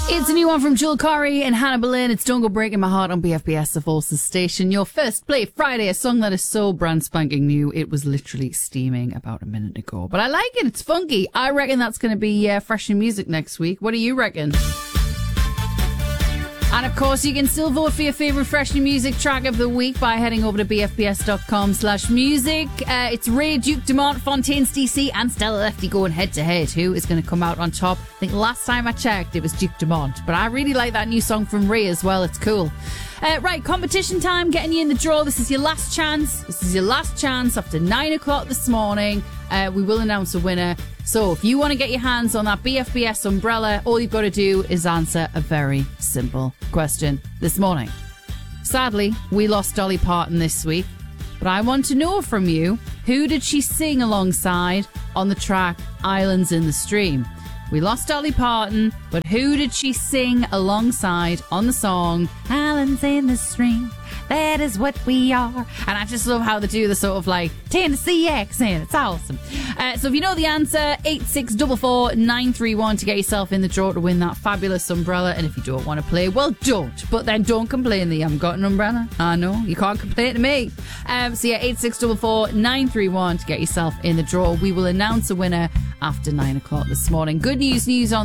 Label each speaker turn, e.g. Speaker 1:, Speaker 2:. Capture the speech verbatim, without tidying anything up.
Speaker 1: It's a new one from Joel Corey and Hannah Boleyn. It's Don't Go Breaking My Heart on B F B S, the Forces Station. Your first play Friday, a song that is so brand spanking new. It was literally steaming about a minute ago. But I like it. It's funky. I reckon that's going to be uh, fresh new music next week. What do you reckon? And of course, you can still vote for your favourite fresh new music track of the week by heading over to bfbs.com slash music. Uh, it's Ray, Duke Dumont, Fontaines D C and Stella Lefty going head to head. Who is going to come out on top? I think last time I checked, it was Duke Dumont. But I really like that new song from Ray as well. It's cool. Uh, right, competition time, getting you in the draw. This is your last chance. This is your last chance after nine o'clock this morning. Uh, we will announce a winner. So if you want to get your hands on that B F B S umbrella, all you've got to do is answer a very simple question this morning. Sadly, we lost Dolly Parton this week, but I want to know from you, who did she sing alongside on the track Islands in the Stream? We lost Dolly Parton, but who did she sing alongside on the song Islands in the Stream? That is what we are. And I just love how they do the sort of like Tennessee accent. It's awesome. Uh, so if you know the answer, eight six four four nine three one to get yourself in the draw to win that fabulous umbrella. And if you don't want to play, well, don't. But then don't complain that you haven't got an umbrella. I know, you can't complain to me. Um, so yeah, eight six four four nine three one to get yourself in the draw. We will announce a winner after nine o'clock this morning. Good news, news on